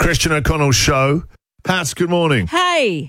Christian O'Connell Show. Pat, good morning. Hey.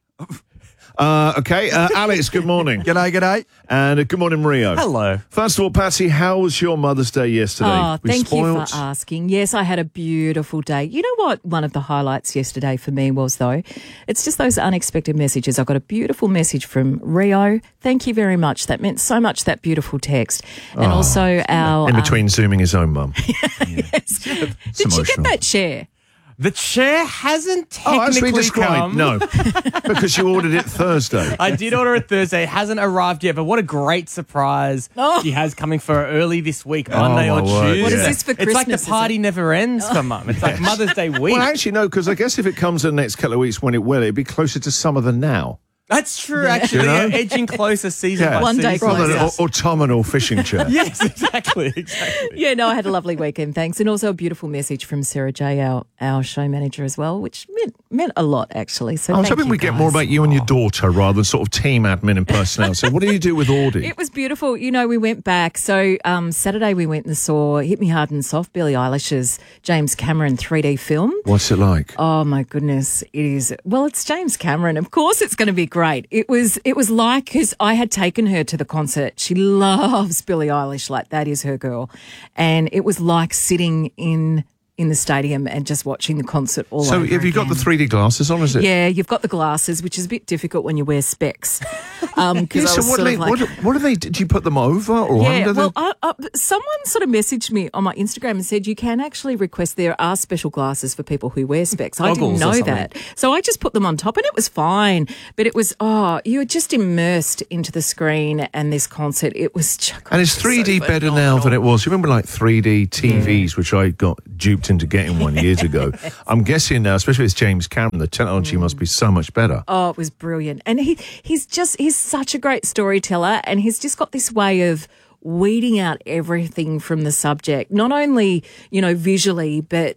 Alex, good morning. G'day. And good morning, Rio. Hello. First of all, Patsy, how was your Mother's Day yesterday? Oh, thank you spoilt? for asking. Yes, I had a beautiful day. You know what one of the highlights yesterday for me was, though? It's just those unexpected messages. I got a beautiful message from Rio. Thank you very much. That meant so much, that beautiful text. And also our... In between zooming his own mum. Yes. Did you get that chair? The chair hasn't technically come. No, because you ordered it Thursday. I did order it Thursday. It hasn't arrived yet, but what a great surprise she has coming for her early this week, Monday or Tuesday. What is this for Christmas? It's like the party never ends for Mum. It's like Mother's Day week. Well, actually, no, because I guess if it comes in the next couple of weeks when it will, it'd be closer to summer than now. That's true, actually. You know? Yeah, edging closer season by One day season. Rather than an closer. autumnal fishing chair. Yes, exactly. Yeah, no, I had a lovely weekend, thanks. And also a beautiful message from Sarah J, our show manager as well, which meant a lot, actually. So I was thank hoping you, we'd get guys. more about you and your daughter rather than sort of team admin and personnel. So what do you do with Audie? It was beautiful. You know, we went back. So Saturday we went and saw Hit Me Hard and Soft, Billie Eilish's James Cameron 3D film. What's it like? Oh, my goodness. It is. Well, it's James Cameron. Of course it's going to be great. It was like, because I had taken her to the concert. She loves Billie Eilish. Like, that is her girl. And it was like sitting in the stadium and just watching the concert all over So have you got the 3D glasses on, is it? Yeah, you've got the glasses, which is a bit difficult when you wear specs. Yeah, so what do they, did you put them over or under well, the... someone sort of messaged me on my Instagram and said you can actually request, there are special glasses for people who wear specs. I didn't Goggles or know something. that. So I just put them on top and it was fine. But it was, you were just immersed into the screen and this concert. It was And is 3D better now than it was? You remember like 3D TVs, which I got duped into getting one years ago. I'm guessing now, especially with James Cameron, the technology must be so much better. Oh, it was brilliant. And he's such a great storyteller, and he's just got this way of weeding out everything from the subject, not only, visually, but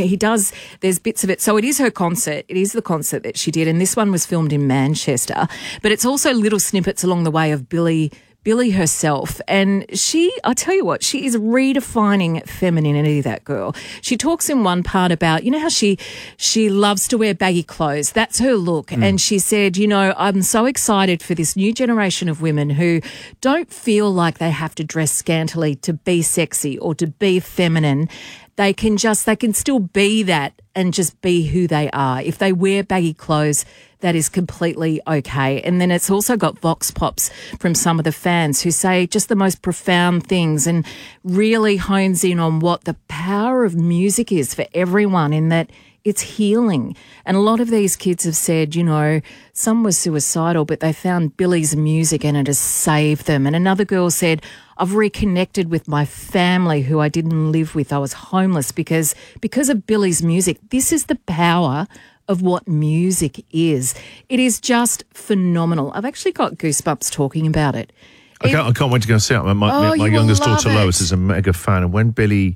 there's bits of it. So it is her concert. It is the concert that she did. And this one was filmed in Manchester, but it's also little snippets along the way of Billie herself. And I'll tell you what, she is redefining femininity, that girl. She talks in one part about, how she loves to wear baggy clothes. That's her look. And she said, I'm so excited for this new generation of women who don't feel like they have to dress scantily to be sexy or to be feminine. They can still be that and just be who they are. If they wear baggy clothes, that is completely okay. And then it's also got vox pops from some of the fans who say just the most profound things and really hones in on what the power of music is for everyone, in that it's healing. And a lot of these kids have said, some were suicidal, but they found Billie's music and it has saved them. And another girl said, I've reconnected with my family who I didn't live with. I was homeless because of Billie's music. This is the power of what music is. It is just phenomenal. I've actually got goosebumps talking about it. I can't wait to go see it. My youngest daughter, Lois, is a mega fan. And when Billie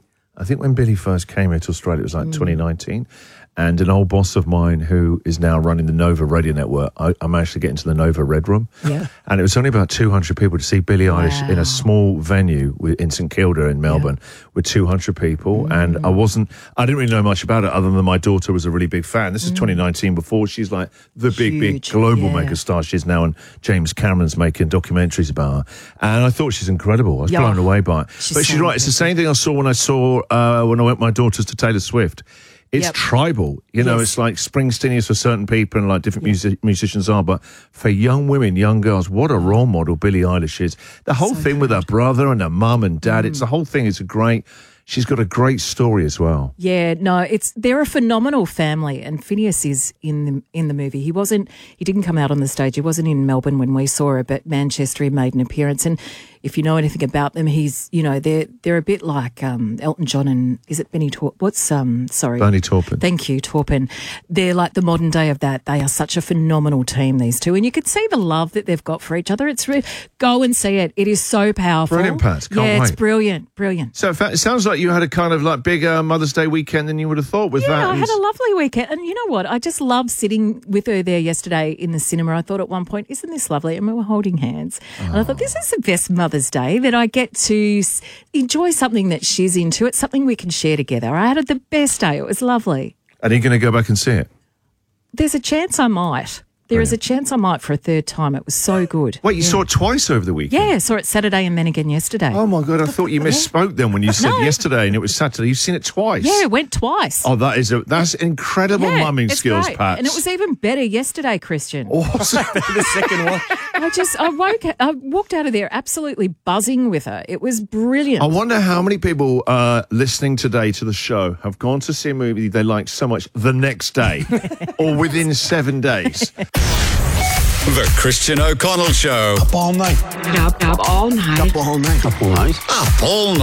first came here to Australia, it was like 2019. And an old boss of mine who is now running the Nova Radio Network, I managed to get into the Nova Red Room. Yeah. And it was only about 200 people to see Billie Eilish in a small venue in St Kilda in Melbourne with 200 people. And I didn't really know much about it other than my daughter was a really big fan. This is 2019, before she's like the big global megastar she is now. And James Cameron's making documentaries about her. And I thought she's incredible. I was blown away by it. But she's right. It's the same thing I saw when I went with my daughters to Taylor Swift. It's tribal, it's like Springsteen is for certain people and like different musicians are, but for young women, young girls, what a role model Billie Eilish is. The whole thing with her brother and her mum and dad, it's the whole thing is she's got a great story as well. Yeah, no, they're a phenomenal family, and Phineas is in the movie. He didn't come out on the stage. He wasn't in Melbourne when we saw it, but Manchester he made an appearance. And if you know anything about them, he's, they're a bit like Elton John and, is it Benny Taupin? Bernie Taupin. Thank you, Taupin. They're like the modern day of that. They are such a phenomenal team, these two. And you could see the love that they've got for each other. Go and see it. It is so powerful. Brilliant, Pat. Can't wait. It's brilliant. So in fact, it sounds like you had a kind of like bigger Mother's Day weekend than you would have thought with that. Yeah, I had a lovely weekend. And you know what? I just loved sitting with her there yesterday in the cinema. I thought at one point, isn't this lovely? And we were holding hands. And I thought, this is the best Mother's Day, that I get to enjoy something that she's into. It's something we can share together. I had the best day. It was lovely. Are you going to go back and see it? There's a chance I might. There is a chance I might for a third time. It was so good. Wait, you saw it twice over the weekend? Yeah, saw it Saturday and then again yesterday. Oh, my God. I thought you misspoke then when you said yesterday and it was Saturday. You've seen it twice? Yeah, it went twice. Oh, that's incredible mumming it's skills, great. Pat. And it was even better yesterday, Christian. Awesome. The second one. I walked out of there absolutely buzzing with her. It was brilliant. I wonder how many people listening today to the show have gone to see a movie they liked so much the next day or within 7 days. The Christian O'Connell Show. Up all night. Up all night. Up all night. Up all night.